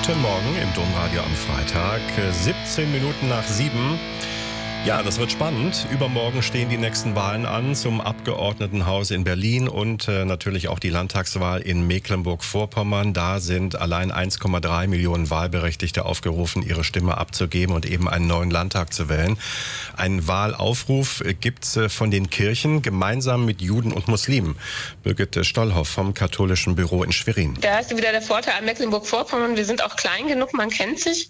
Guten Morgen im Domradio am Freitag, 17 Minuten nach 7. Ja, das wird spannend. Übermorgen stehen die nächsten Wahlen an zum Abgeordnetenhaus in Berlin und natürlich auch die Landtagswahl in Mecklenburg-Vorpommern. Da sind allein 1,3 Millionen Wahlberechtigte aufgerufen, ihre Stimme abzugeben und eben einen neuen Landtag zu wählen. Einen Wahlaufruf gibt's von den Kirchen gemeinsam mit Juden und Muslimen. Birgit Stollhoff vom katholischen Büro in Schwerin. Da ist wieder der Vorteil an Mecklenburg-Vorpommern. Wir sind auch klein genug, man kennt sich.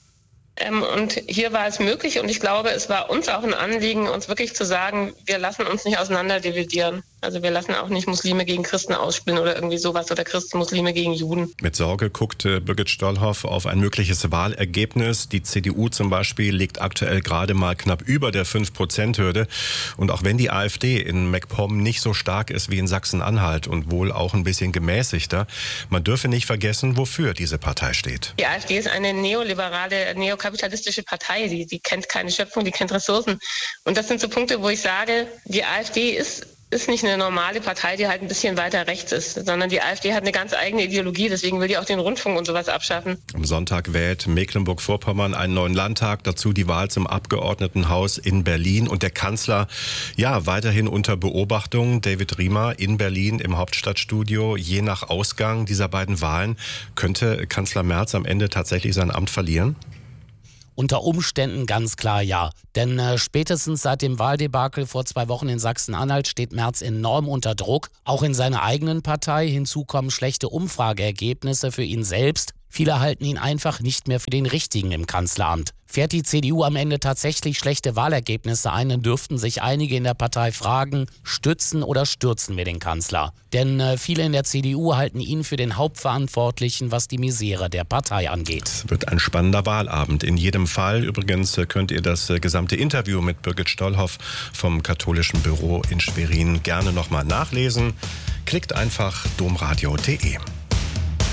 Und hier war es möglich und ich glaube, es war uns auch ein Anliegen, uns wirklich zu sagen, wir lassen uns nicht auseinander dividieren. Also wir lassen auch nicht Muslime gegen Christen ausspielen oder irgendwie sowas oder Muslime gegen Juden. Mit Sorge guckt Birgit Stollhoff auf ein mögliches Wahlergebnis. Die CDU zum Beispiel liegt aktuell gerade mal knapp über der 5%-Hürde. Und auch wenn die AfD in MacPom nicht so stark ist wie in Sachsen-Anhalt und wohl auch ein bisschen gemäßigter, man dürfe nicht vergessen, wofür diese Partei steht. Die AfD ist eine neoliberale, neokapitalistische Partei. Die kennt keine Schöpfung, die kennt Ressourcen. Und das sind so Punkte, wo ich sage, die AfD ist nicht eine normale Partei, die halt ein bisschen weiter rechts ist, sondern die AfD hat eine ganz eigene Ideologie, deswegen will die auch den Rundfunk und sowas abschaffen. Am Sonntag wählt Mecklenburg-Vorpommern einen neuen Landtag, dazu die Wahl zum Abgeordnetenhaus in Berlin und der Kanzler, ja, weiterhin unter Beobachtung. David Riemer in Berlin im Hauptstadtstudio. Je nach Ausgang dieser beiden Wahlen könnte Kanzler Merz am Ende tatsächlich sein Amt verlieren? Unter Umständen ganz klar ja. Denn spätestens seit dem Wahldebakel vor 2 Wochen in Sachsen-Anhalt steht Merz enorm unter Druck. Auch in seiner eigenen Partei. Hinzu kommen schlechte Umfrageergebnisse für ihn selbst. Viele halten ihn einfach nicht mehr für den Richtigen im Kanzleramt. Fährt die CDU am Ende tatsächlich schlechte Wahlergebnisse ein, dann dürften sich einige in der Partei fragen, stützen oder stürzen wir den Kanzler? Denn viele in der CDU halten ihn für den Hauptverantwortlichen, was die Misere der Partei angeht. Es wird ein spannender Wahlabend. In jedem Fall. Übrigens könnt ihr das gesamte Interview mit Birgit Stollhoff vom katholischen Büro in Schwerin gerne nochmal nachlesen. Klickt einfach domradio.de.